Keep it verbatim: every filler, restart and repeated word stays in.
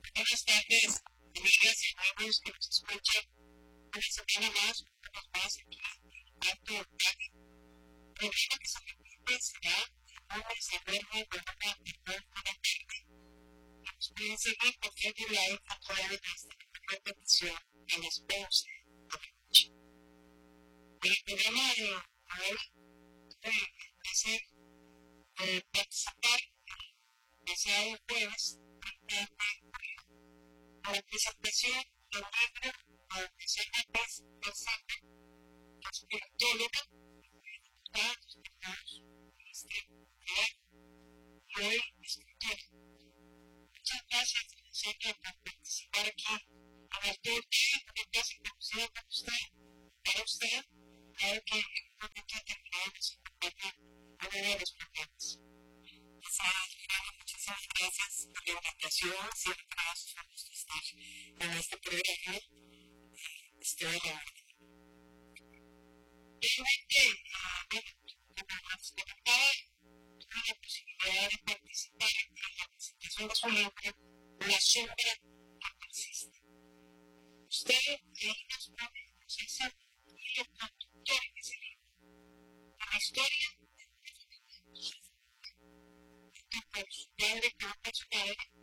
Buenas tardes, amigas y amigos que nos escuchan una semana más, una más aquí en Tanto Orgánico. Programa que se repite será de lunes a viernes de una a dos de la tarde. Nos pueden seguir por Facebook Live a través de esta repetición a las doce de la noche. En el programa de hoy tuve el placer de participar el pasado jueves a la presentación del libro de Gisela Paz Alzate, que es politóloga, diputada de los diputados, ministra y hoy escritora. Muchas gracias, Gisela, por participar aquí en el tema que casi conocido por usted, para usted, claro que en un momento determinado nos acompaña uno de los programas. Muchísimas gracias por la invitación, siempre para nosotros un gusto estar en este programa. Estoy a la orden. Realmente, bueno, como les comentaba, tuve la posibilidad de participar en la presentación de su libro, La sombra que persiste. Usted ahí nos pone, nos hace un hilo conductor en ese libro, de la historia de por su padre, que es su padre,